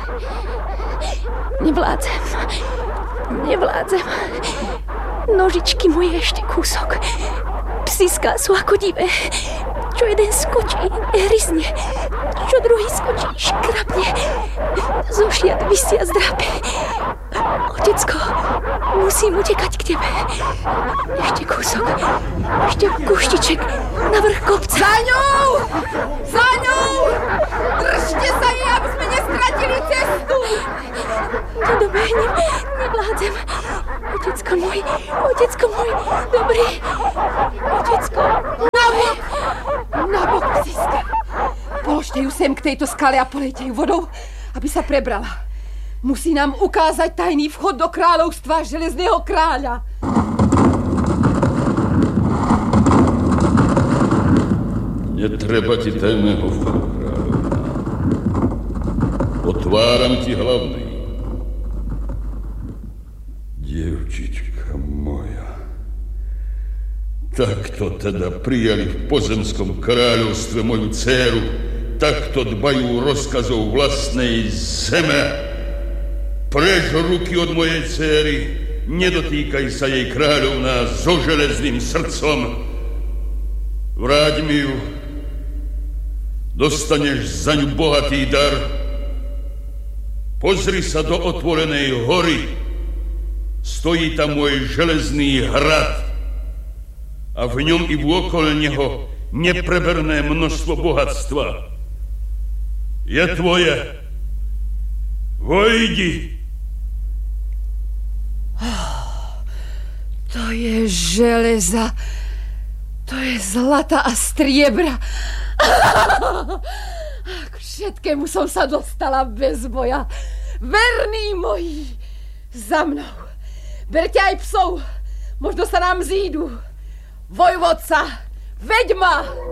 Nevládzem. Nožičky moje ešte kúsok. Psíská sú ako divé. Čo jeden skočí, hryzne. Čo druhý skočí, škrabne. Zo šiat vysia zdrapy. Otecko, musím utekať k tebe. Ešte kúsok. Ešte kúštiček na vrch kopca. Za ňou! Za ňou! Držte sa jej, aby sme nestratili cestu! To dobehnem, nevládzem. Otecko môj, dobrý. Otecko. Na bok, psíska. Položte ju sem k tejto skale a polejte ju vodou, aby sa prebrala. Musí nám ukázať tajný vchod do kráľovstva železného kráľa. Netreba ti tajného vchodu, kráľovna. Otváram ti hlavný. Dievčička moja. Takto teda prijali v pozemskom kráľovstve moju dcéru. Takto dbajú rozkazov vlastnej zeme. Preč ruky od mojej dcéry. Nedotýkaj sa jej, kráľovná, so železným srdcom. Vráť mi ju. Dostaneš za ňu bohatý dar. Pozri sa do otvorenej hory. Stojí tam môj železný hrad. A v ňom i vôkol neho nepreberné množstvo bohatstva. Je tvoje. Vojdi. To je železa. To je zlata a striebra. K všetkému som sa dostala bez boja. Verní moji, za mnou. Berte aj psov, možno sa nám zídu. Vojvodca, veď ma!